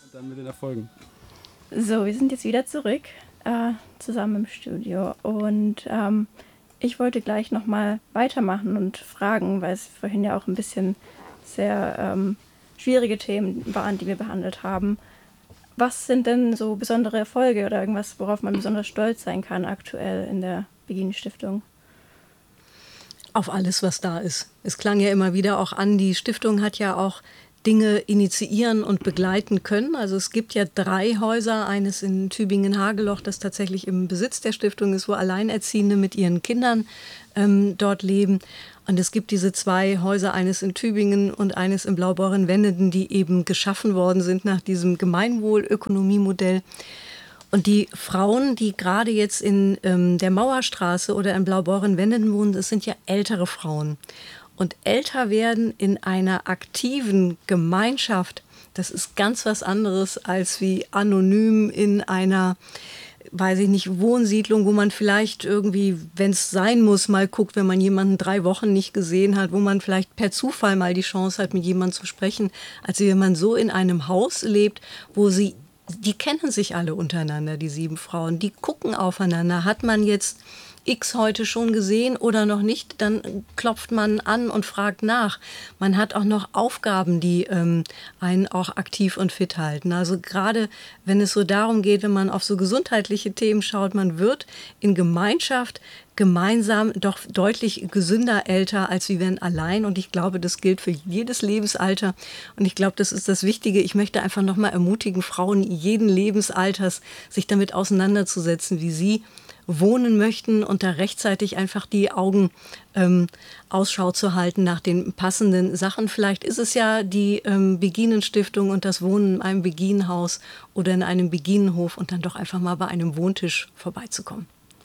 dann mit den Erfolgen. So, wir sind jetzt wieder zurück, zusammen im Studio. Und ich wollte gleich nochmal weitermachen und fragen, weil es vorhin ja auch ein bisschen sehr schwierige Themen waren, die wir behandelt haben. Was sind denn so besondere Erfolge oder irgendwas, worauf man besonders stolz sein kann aktuell in der Begin-Stiftung? Auf alles, was da ist. Es klang ja immer wieder auch an, die Stiftung hat ja auch Dinge initiieren und begleiten können. Also es gibt ja 3 Häuser, eines in Tübingen-Hageloch, das tatsächlich im Besitz der Stiftung ist, wo Alleinerziehende mit ihren Kindern dort leben. Und es gibt diese 2 Häuser, eines in Tübingen und eines in Blaubeuren-Wenneden, die eben geschaffen worden sind nach diesem Gemeinwohlökonomiemodell. Und die Frauen, die gerade jetzt in der Mauerstraße oder in Blaubeuren-Wenneden wohnen, das sind ja ältere Frauen. Und älter werden in einer aktiven Gemeinschaft, das ist ganz was anderes als wie anonym in einer, weiß ich nicht, Wohnsiedlung, wo man vielleicht irgendwie, wenn es sein muss, mal guckt, wenn man jemanden 3 Wochen nicht gesehen hat, wo man vielleicht per Zufall mal die Chance hat, mit jemandem zu sprechen, als wenn man so in einem Haus lebt, wo die kennen sich alle untereinander, die 7 Frauen, die gucken aufeinander. Hat man jetzt X heute schon gesehen oder noch nicht, dann klopft man an und fragt nach. Man hat auch noch Aufgaben, die einen auch aktiv und fit halten. Also gerade wenn es so darum geht, wenn man auf so gesundheitliche Themen schaut, man wird in Gemeinschaft gemeinsam doch deutlich gesünder älter, als wie wenn allein. Und ich glaube, das gilt für jedes Lebensalter. Und ich glaube, das ist das Wichtige. Ich möchte einfach nochmal ermutigen, Frauen jeden Lebensalters, sich damit auseinanderzusetzen, wie sie wohnen möchten und da rechtzeitig einfach die Augen Ausschau zu halten nach den passenden Sachen. Vielleicht ist es ja die Beginen-Stiftung und das Wohnen in einem Beginenhaus oder in einem Beginenhof und dann doch einfach mal bei einem Wohntisch vorbeizukommen.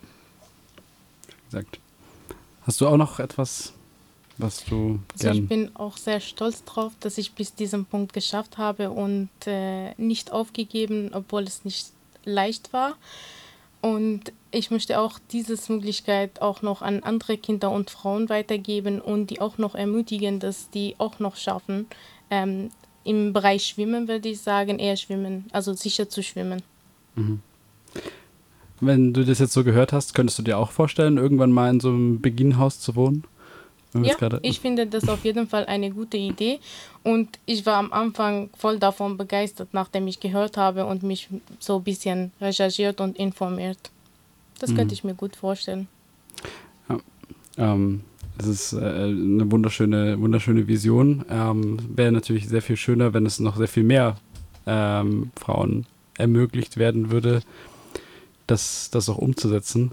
Gesagt. Hast du auch noch etwas, was du gern... Ich bin auch sehr stolz drauf, dass ich bis diesem Punkt geschafft habe und nicht aufgegeben, obwohl es nicht leicht war. Und ich möchte auch diese Möglichkeit auch noch an andere Kinder und Frauen weitergeben und die auch noch ermutigen, dass die auch noch schaffen. Im Bereich Schwimmen würde ich sagen, eher schwimmen, also sicher zu schwimmen. Mhm. Wenn du das jetzt so gehört hast, könntest du dir auch vorstellen, irgendwann mal in so einem Beginenhaus zu wohnen? Ja, ich finde das auf jeden Fall eine gute Idee und ich war am Anfang voll davon begeistert, nachdem ich gehört habe und mich so ein bisschen recherchiert und informiert. Das könnte ich mir gut vorstellen. Ja, es ist eine wunderschöne Vision. Wäre natürlich sehr viel schöner, wenn es noch sehr viel mehr Frauen ermöglicht werden würde, das auch umzusetzen.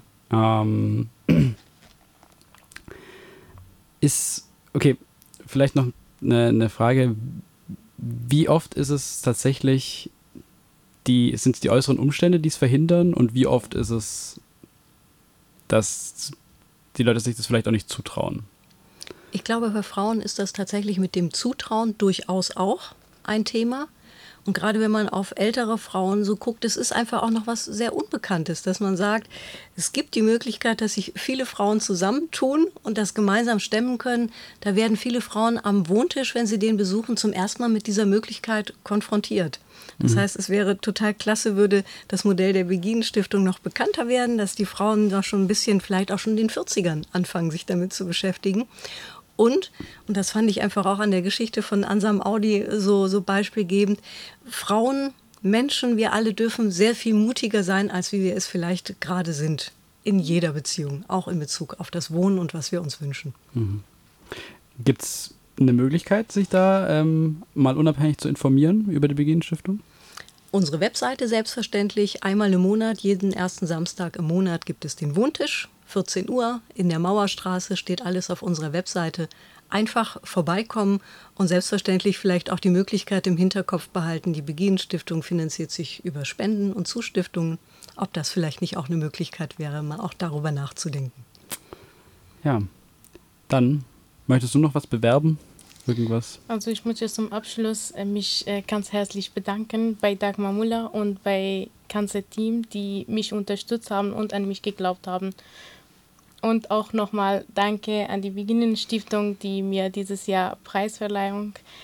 Okay, vielleicht noch eine Frage. Wie oft ist es tatsächlich sind es die äußeren Umstände, die es verhindern? Und wie oft ist es, dass die Leute sich das vielleicht auch nicht zutrauen? Ich glaube, bei Frauen ist das tatsächlich mit dem Zutrauen durchaus auch ein Thema. Und gerade wenn man auf ältere Frauen so guckt, es ist einfach auch noch was sehr Unbekanntes, dass man sagt, es gibt die Möglichkeit, dass sich viele Frauen zusammentun und das gemeinsam stemmen können. Da werden viele Frauen am Wohntisch, wenn sie den besuchen, zum ersten Mal mit dieser Möglichkeit konfrontiert. Das heißt, es wäre total klasse, würde das Modell der Beginen-Stiftung noch bekannter werden, dass die Frauen da schon ein bisschen, vielleicht auch schon in den 40ern anfangen, sich damit zu beschäftigen. Und das fand ich einfach auch an der Geschichte von Ansam Audi so beispielgebend, Frauen, Menschen, wir alle dürfen sehr viel mutiger sein, als wie wir es vielleicht gerade sind. In jeder Beziehung, auch in Bezug auf das Wohnen und was wir uns wünschen. Mhm. Gibt es eine Möglichkeit, sich da mal unabhängig zu informieren über die Beginen-Stiftung? Unsere Webseite selbstverständlich, einmal im Monat, jeden ersten Samstag im Monat gibt es den Wohntisch. 14 Uhr in der Mauerstraße steht alles auf unserer Webseite. Einfach vorbeikommen und selbstverständlich vielleicht auch die Möglichkeit im Hinterkopf behalten, die Beginen-Stiftung finanziert sich über Spenden und Zustiftungen. Ob das vielleicht nicht auch eine Möglichkeit wäre, mal auch darüber nachzudenken. Ja, dann möchtest du noch was bewerben? Irgendwas? Also ich möchte zum Abschluss mich ganz herzlich bedanken bei Dagmar Müller und bei ganze Team, die mich unterstützt haben und an mich geglaubt haben. Und auch nochmal danke an die Beginen-Stiftung, die mir dieses Jahr Preisverleihung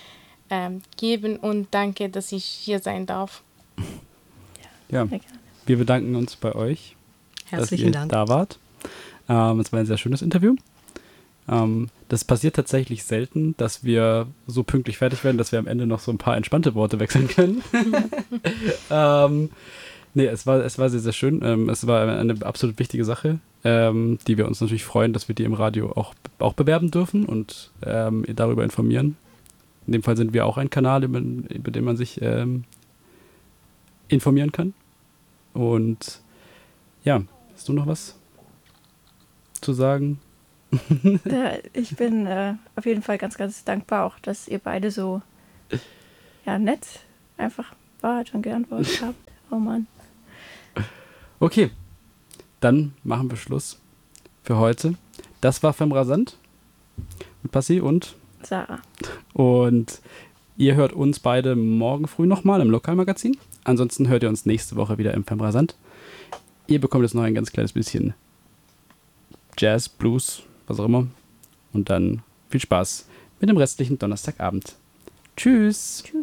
geben und danke, dass ich hier sein darf. Ja, wir bedanken uns bei euch, Herzlichen dass ihr Dank. da wart. Es war ein sehr schönes Interview. Das passiert tatsächlich selten, dass wir so pünktlich fertig werden, dass wir am Ende noch so ein paar entspannte Worte wechseln können. Nee, es war sehr, sehr schön. Es war eine absolut wichtige Sache, die wir uns natürlich freuen, dass wir die im Radio auch bewerben dürfen und darüber informieren. In dem Fall sind wir auch ein Kanal, über den man sich informieren kann. Und ja, hast du noch was zu sagen? Ich bin auf jeden Fall ganz, ganz dankbar auch, dass ihr beide so nett einfach wart und geantwortet habt. Oh Mann. Okay, dann machen wir Schluss für heute. Das war Femrasant mit Passi und Sarah. Und ihr hört uns beide morgen früh nochmal im Lokalmagazin. Ansonsten hört ihr uns nächste Woche wieder im Femrasant. Ihr bekommt jetzt noch ein ganz kleines bisschen Jazz, Blues, was auch immer. Und dann viel Spaß mit dem restlichen Donnerstagabend. Tschüss. Tschüss.